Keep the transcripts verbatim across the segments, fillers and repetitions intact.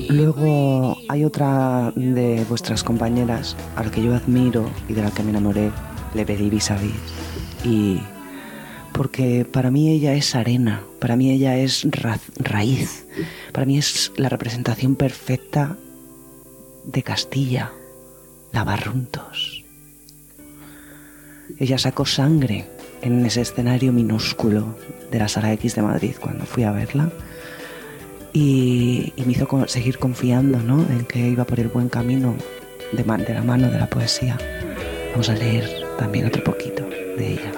Luego hay otra de vuestras compañeras a la que yo admiro y de la que me enamoré, le pedí vis a vis. Y porque para mí ella es arena, para mí ella es ra- raíz, para mí es la representación perfecta de Castilla, la Barruntos. Ella sacó sangre en ese escenario minúsculo de la Sala X de Madrid cuando fui a verla. Y, y me hizo co- seguir confiando, ¿no?, en que iba por el buen camino de, man- de la mano de la poesía. Vamos a leer también otro poquito de ella.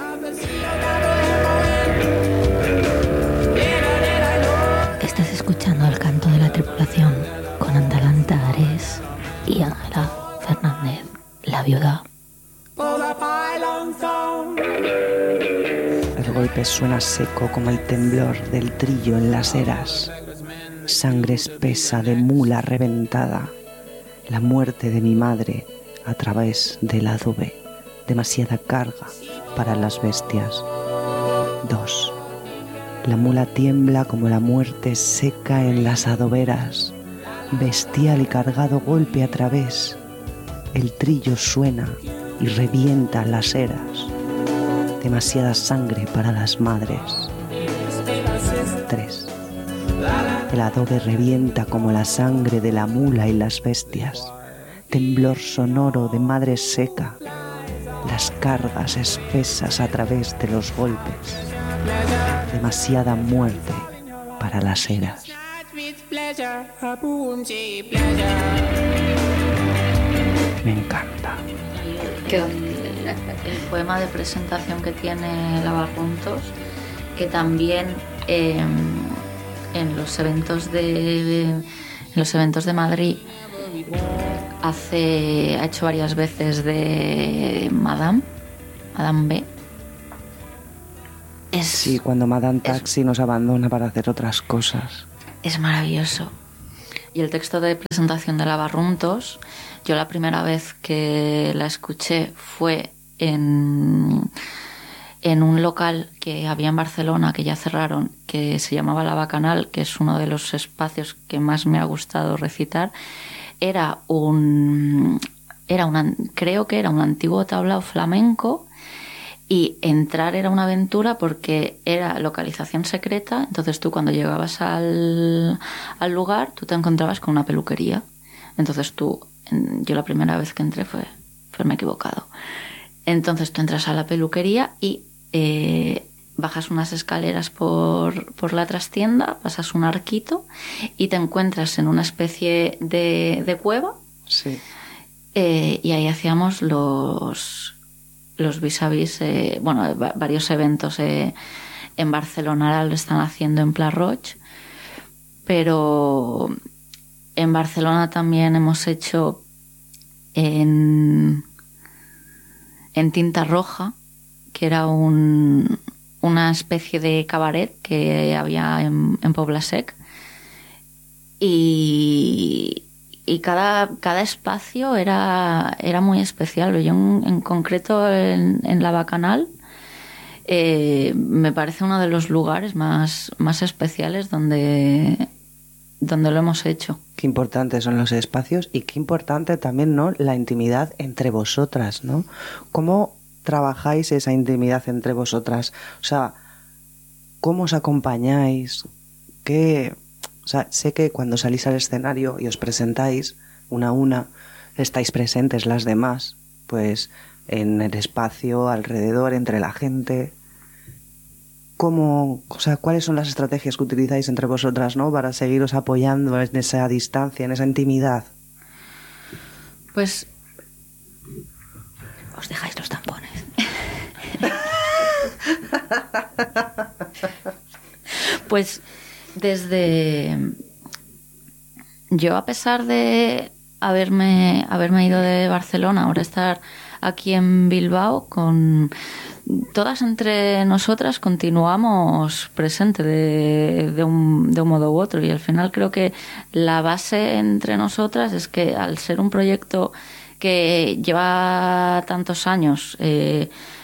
Estás escuchando el canto de la tripulación con Atalanta Ares y Ángela Fernández, la viuda. El golpe suena seco como el temblor del trillo en las eras. Sangre espesa de mula reventada. La muerte de mi madre a través del adobe. Demasiada carga para las bestias. Dos. La mula tiembla como la muerte seca en las adoberas. Bestial y cargado golpe a través. El trillo suena y revienta las eras. Demasiada sangre para las madres. Tres. El adobe revienta como la sangre de la mula y las bestias. Temblor sonoro de madre seca. Las cargas espesas a través de los golpes. Demasiada muerte para las eras. Me encanta. Que el poema de presentación que tiene la Barruntos, que también eh, en los eventos de en los eventos de Madrid hace ha hecho varias veces de Madame Madame B. Es, Sí, cuando Madame es, Taxi nos abandona para hacer otras cosas. Es maravilloso. Y el texto de presentación de la Barruntos, yo la primera vez que la escuché fue en, en un local que había en Barcelona, que ya cerraron, que se llamaba La Bacanal, que es uno de los espacios que más me ha gustado recitar. Era un, era una, creo que era un antiguo tablao flamenco, y entrar era una aventura porque era localización secreta. Entonces tú, cuando llegabas al, al lugar, tú te encontrabas con una peluquería. Entonces tú, yo la primera vez que entré fue, fue me he equivocado. Entonces tú entras a la peluquería y eh, bajas unas escaleras por, por la trastienda, pasas un arquito y te encuentras en una especie de, de cueva. Sí. Eh, y ahí hacíamos los... los vis a vis, eh, bueno, varios eventos eh, en Barcelona ahora lo están haciendo en Pla Roig, pero en Barcelona también hemos hecho en, en Tinta Roja, que era un, una especie de cabaret que había en, en Poblasec, y Y cada, cada espacio era, era muy especial. Yo en, en concreto en, en La Bacanal eh, me parece uno de los lugares más, más especiales donde, donde lo hemos hecho. Qué importantes son los espacios y qué importante también, ¿no?, la intimidad entre vosotras, ¿no? ¿Cómo trabajáis esa intimidad entre vosotras? O sea, ¿cómo os acompañáis? ¿Qué...? O sea, sé que cuando salís al escenario y os presentáis una a una, estáis presentes las demás, pues en el espacio, alrededor, entre la gente. ¿Cómo, o sea, cuáles son las estrategias que utilizáis entre vosotras, ¿no?, para seguiros apoyando en esa distancia, en esa intimidad? Pues os dejáis los tampones. Pues desde... Yo, a pesar de haberme, haberme ido de Barcelona, ahora estar aquí en Bilbao, con todas entre nosotras continuamos presentes de, de, un, de un modo u otro, y al final creo que la base entre nosotras es que, al ser un proyecto que lleva tantos años, eh,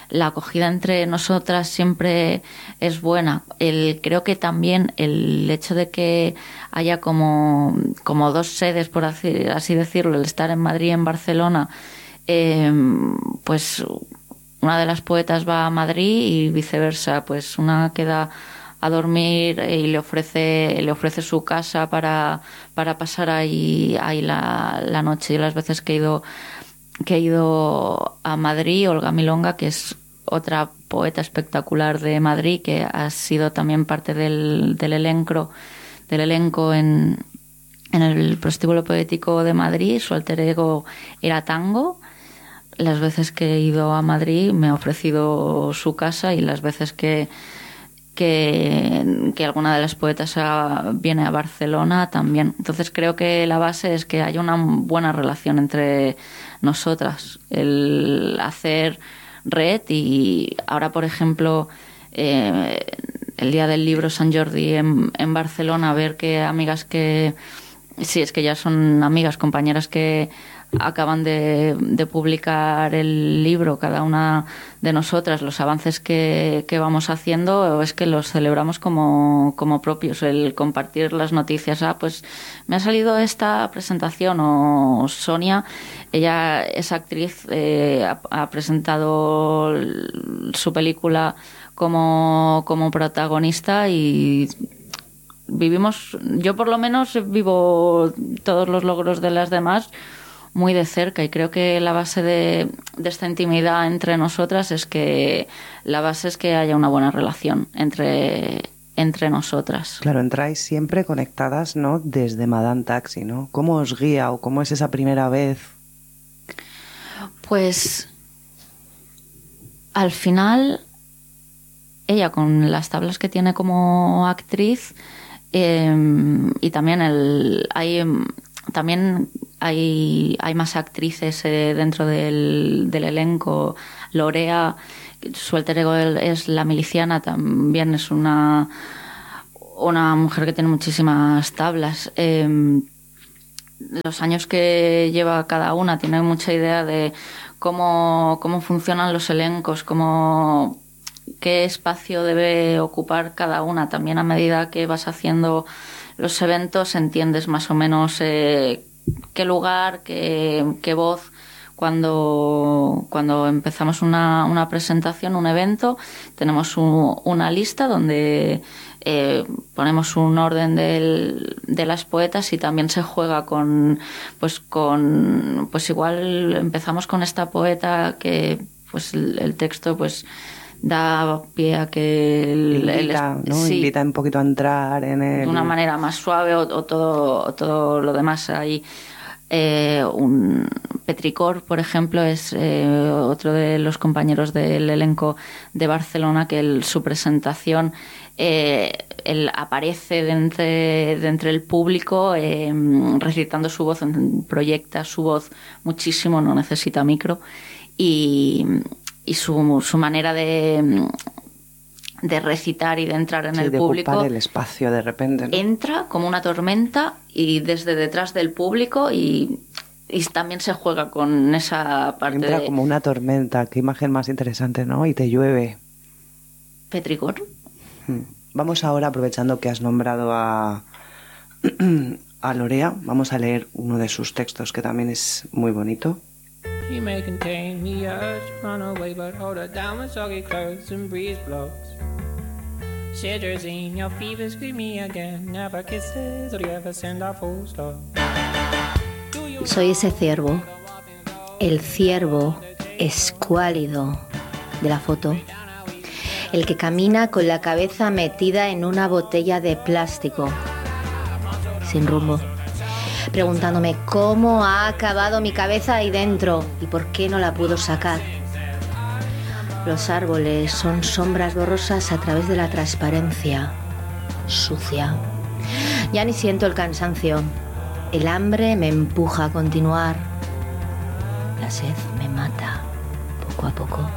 la acogida entre nosotras siempre es buena. El, creo que también el hecho de que haya como, como dos sedes, por así, así decirlo, el estar en Madrid y en Barcelona, eh, pues una de las poetas va a Madrid y viceversa, pues una queda a dormir y le ofrece le ofrece su casa para, para pasar ahí, ahí la, la noche. Y las veces que he ido que he ido a Madrid, Olga Milonga, que es otra poeta espectacular de Madrid, que ha sido también parte del, del elenco del elenco en, en el Prostíbulo Poético de Madrid. Su alter ego era Tango. Las veces que he ido a Madrid me ha ofrecido su casa, y las veces que que, que alguna de las poetas a, viene a Barcelona también. Entonces creo que la base es que haya una buena relación entre nosotras, el hacer red. Y ahora, por ejemplo, eh, el día del libro Sant Jordi en, en Barcelona, ver que amigas que, sí, es que ya son amigas, compañeras que acaban de, de publicar el libro, cada una de nosotras, los avances que, que vamos haciendo, es que los celebramos como, como propios. El compartir las noticias, ah, pues me ha salido esta presentación, o Sonia, ella es actriz, eh, ha, ha presentado su película como, como protagonista, y vivimos, yo por lo menos vivo todos los logros de las demás muy de cerca, y creo que la base de, de esta intimidad entre nosotras es que la base es que haya una buena relación entre, entre nosotras. Claro, entráis siempre conectadas, ¿no? Desde Madame Taxi, ¿no? ¿Cómo os guía o cómo es esa primera vez? Pues al final ella, con las tablas que tiene como actriz, eh, y también el hay también hay hay más actrices eh, dentro del, del elenco. Lorea, su alter ego es la miliciana, también es una una mujer que tiene muchísimas tablas. Eh, los años que lleva cada una, tiene mucha idea de cómo cómo funcionan los elencos, cómo qué espacio debe ocupar cada una. También a medida que vas haciendo los eventos entiendes más o menos eh, qué lugar, qué, qué voz. Cuando, cuando empezamos una, una presentación, un evento, tenemos un, una lista donde eh, ponemos un orden del, de las poetas, y también se juega con, pues con, pues igual empezamos con esta poeta que, pues el, el texto, pues da pie a que el, invita, el, ¿no? sí, invita un poquito a entrar en el... de una manera más suave, o, o todo, o todo lo demás. Hay eh, un Petricor, por ejemplo, es eh, otro de los compañeros del elenco de Barcelona, que el, su presentación eh, él aparece de entre, de entre el público eh, recitando su voz, proyecta su voz muchísimo, no necesita micro, y y su, su manera de, de recitar y de entrar en sí, el de público, ocupar el espacio de repente, ¿no? Entra como una tormenta y desde detrás del público, y, y también se juega con esa parte. Entra de... como una tormenta, qué imagen más interesante, ¿no? Y te llueve. Petricor. Vamos ahora, aprovechando que has nombrado a, a Lorea, vamos a leer uno de sus textos que también es muy bonito. She may contain the urge to run away, but hold her down with soggy clothes and breeze blows. Shitters in your fever, scream me again. Never kisses, or you ever send a full stop. Soy ese ciervo, el ciervo escuálido de la foto, el que camina con la cabeza metida en una botella de plástico, sin rumbo, preguntándome cómo ha acabado mi cabeza ahí dentro y por qué no la puedo sacar. Los árboles son sombras borrosas a través de la transparencia, sucia. Ya ni siento el cansancio. El hambre me empuja a continuar. La sed me mata poco a poco.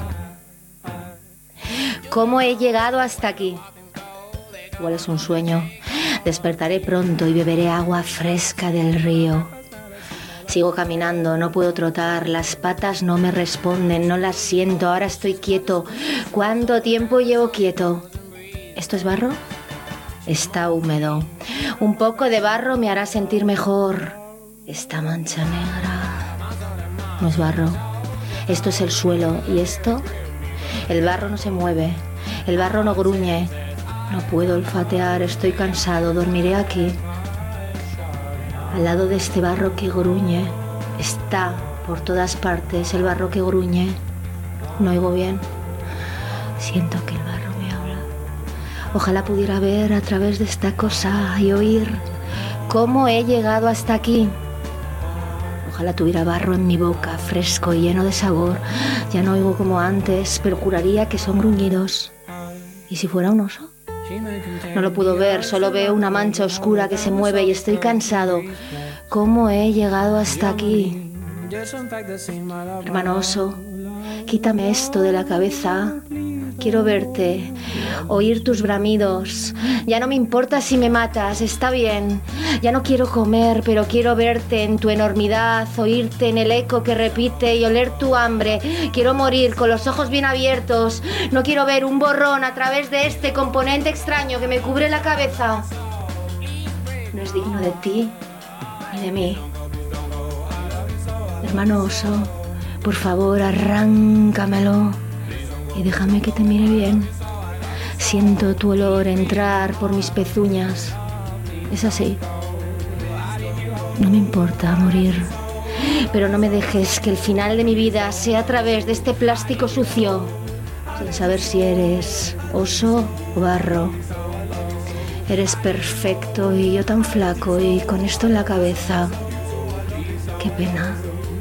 ¿Cómo he llegado hasta aquí? Igual es un sueño. Despertaré pronto y beberé agua fresca del río. Sigo caminando, no puedo trotar, las patas no me responden, no las siento, ahora estoy quieto. ¿Cuánto tiempo llevo quieto? ¿Esto es barro? Está húmedo. Un poco de barro me hará sentir mejor. Esta mancha negra no es barro. Esto es el suelo. ¿Y esto? El barro no se mueve. El barro no gruñe. No puedo olfatear. Estoy cansado. Dormiré aquí. Al lado de este barro que gruñe. Está por todas partes el barro que gruñe. No oigo bien. Siento que el barro me habla. Ojalá pudiera ver a través de esta cosa y oír cómo he llegado hasta aquí. Ojalá tuviera barro en mi boca, fresco y lleno de sabor. Ya no oigo como antes, pero juraría que son gruñidos. ¿Y si fuera un oso? No lo puedo ver, solo veo una mancha oscura que se mueve y estoy cansado. ¿Cómo he llegado hasta aquí? Hermano oso, quítame esto de la cabeza. Quiero verte, oír tus bramidos. Ya no me importa si me matas, está bien. Ya no quiero comer, pero quiero verte en tu enormidad, oírte en el eco que repite y oler tu hambre. Quiero morir con los ojos bien abiertos. No quiero ver un borrón a través de este componente extraño que me cubre la cabeza. No es digno de ti ni de mí. Hermano oso, por favor, arráncamelo y déjame que te mire bien. Siento tu olor entrar por mis pezuñas. Es así. No me importa morir, pero no me dejes que el final de mi vida sea a través de este plástico sucio, sin saber si eres oso o barro. Eres perfecto y yo tan flaco y con esto en la cabeza. Qué pena.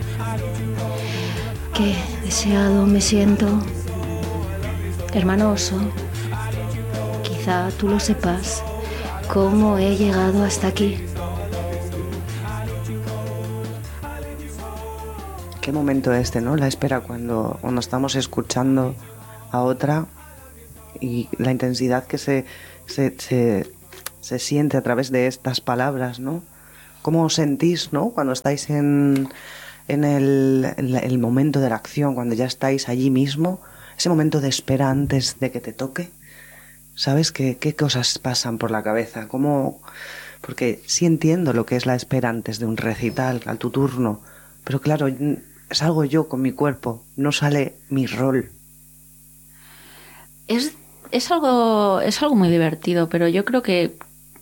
Qué deseado me siento. Hermano oso, quizá tú lo sepas, cómo he llegado hasta aquí. Qué momento este, ¿no? La espera cuando, cuando estamos escuchando a otra y la intensidad que se, se, se, se siente a través de estas palabras, ¿no? ¿Cómo os sentís, ¿no? Cuando estáis en, en el, en el momento de la acción, cuando ya estáis allí mismo, ese momento de espera antes de que te toque. ¿Sabes qué, qué cosas pasan por la cabeza? ¿Cómo? Porque sí entiendo lo que es la espera antes de un recital, a tu turno, pero claro, salgo yo con mi cuerpo, no sale mi rol. Es, es algo, es algo muy divertido, pero yo creo que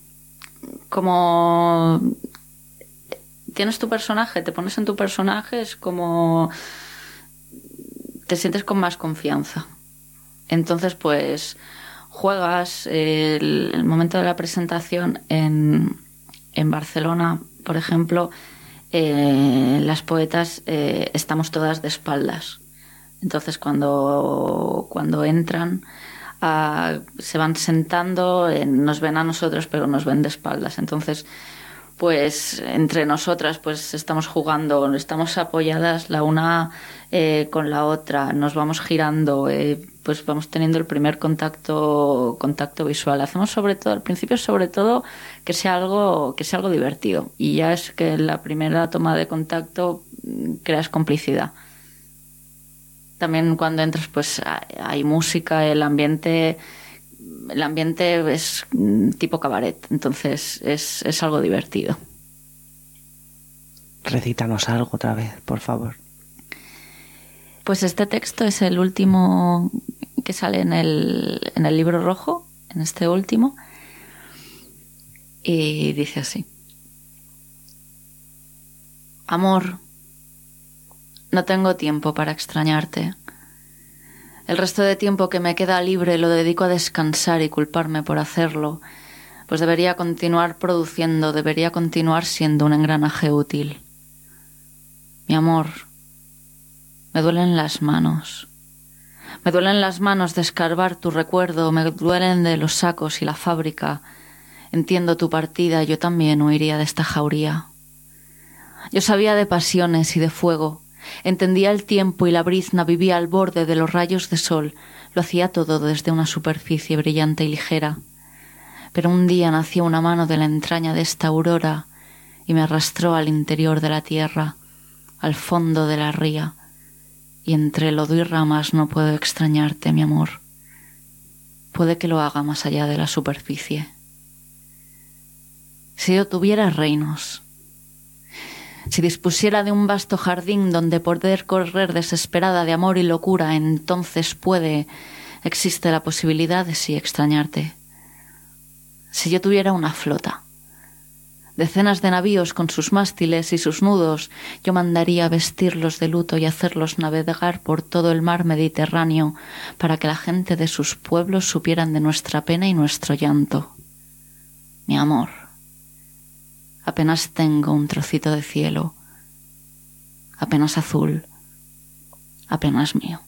como tienes tu personaje, te pones en tu personaje, es como te sientes con más confianza. Entonces, pues juegas el, el momento de la presentación en, en Barcelona, por ejemplo, eh, las poetas eh, estamos todas de espaldas. Entonces, cuando, cuando entran, uh, se van sentando, eh, nos ven a nosotros, pero nos ven de espaldas. Entonces, pues entre nosotras pues estamos jugando, estamos apoyadas la una eh, con la otra, nos vamos girando, eh, pues vamos teniendo el primer contacto contacto visual. Hacemos sobre todo, al principio sobre todo que sea algo que sea algo divertido, y ya es que en la primera toma de contacto creas complicidad. También cuando entras pues hay música, el ambiente el ambiente es tipo cabaret, entonces es, es algo divertido. Recítanos algo otra vez, por favor. Pues este texto es el último que sale en el, en el libro rojo, en este último, y dice así: Amor, no tengo tiempo para extrañarte. El resto de tiempo que me queda libre lo dedico a descansar y culparme por hacerlo, pues debería continuar produciendo, debería continuar siendo un engranaje útil. Mi amor, me duelen las manos. Me duelen las manos de escarbar tu recuerdo, me duelen de los sacos y la fábrica. Entiendo tu partida, yo también huiría de esta jauría. Yo sabía de pasiones y de fuego. Entendía el tiempo y la brizna, vivía al borde de los rayos de sol, lo hacía todo desde una superficie brillante y ligera. Pero un día nació una mano de la entraña de esta aurora y me arrastró al interior de la tierra. al fondo de la ría, y entre lodo y ramas no puedo extrañarte, mi amor. Puede que lo haga más allá de la superficie. Si yo tuviera reinos, si dispusiera de un vasto jardín donde poder correr desesperada de amor y locura, entonces puede, existe la posibilidad de sí extrañarte. Si yo tuviera una flota, decenas de navíos con sus mástiles y sus nudos, yo mandaría vestirlos de luto y hacerlos navegar por todo el mar Mediterráneo para que la gente de sus pueblos supieran de nuestra pena y nuestro llanto. Mi amor, apenas tengo un trocito de cielo, apenas azul, apenas mío.